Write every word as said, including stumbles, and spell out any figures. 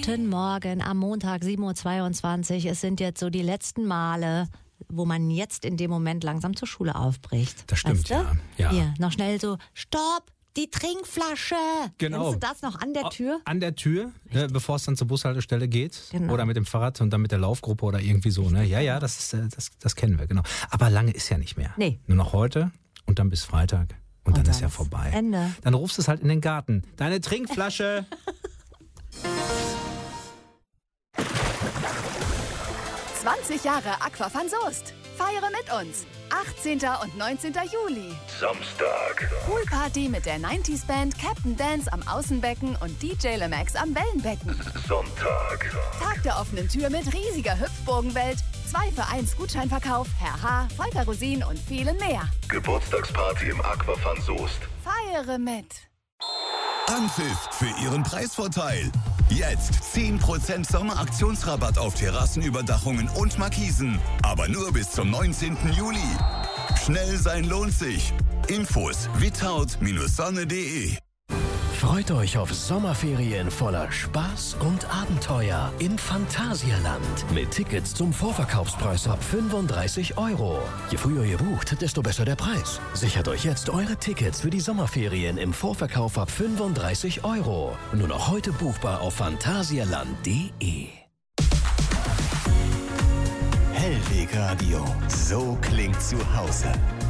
Guten Morgen am Montag, sieben Uhr zweiundzwanzig. Es sind jetzt so die letzten Male, wo man jetzt in dem Moment langsam zur Schule aufbricht. Das stimmt, weißt du? ja. ja. Hier, noch schnell so, Stopp, die Trinkflasche. Genau. Kennst du das noch an der Tür? An der Tür, ne, bevor es dann zur Bushaltestelle geht. Genau. Oder mit dem Fahrrad und dann mit der Laufgruppe oder irgendwie so. Ne? Ja, ja, das, ist, äh, das, das kennen wir, genau. Aber lange ist ja nicht mehr. Nee. Nur noch heute und dann bis Freitag. Und, und dann, dann ist ja vorbei. Ende. Dann rufst du es halt in den Garten. Deine Trinkflasche. zwanzig Jahre Aquafan Soest. Feiere mit uns. achtzehnten und neunzehnten Juli. Samstag. Poolparty mit der neunziger Band Captain Dance am Außenbecken und D J Lemax am Wellenbecken. Sonntag. Tag der offenen Tür mit riesiger Hüpfburgenwelt, zwei für eins Gutscheinverkauf, Herr H., Volker Rosin und vielen mehr. Geburtstagsparty im Aquafan Soest. Feiere mit. Anpfiff für Ihren Preisvorteil. Jetzt zehn Prozent Sommeraktionsrabatt auf Terrassenüberdachungen und Markisen. Aber nur bis zum neunzehnten Juli. Schnell sein lohnt sich. Infos without sonne punkt de. Freut euch auf Sommerferien voller Spaß und Abenteuer im Phantasialand. Mit Tickets zum Vorverkaufspreis ab fünfunddreißig Euro. Je früher ihr bucht, desto besser der Preis. Sichert euch jetzt eure Tickets für die Sommerferien im Vorverkauf ab fünfunddreißig Euro. Nur noch heute buchbar auf phantasialand punkt de. Hellweg Radio. So klingt zu Hause.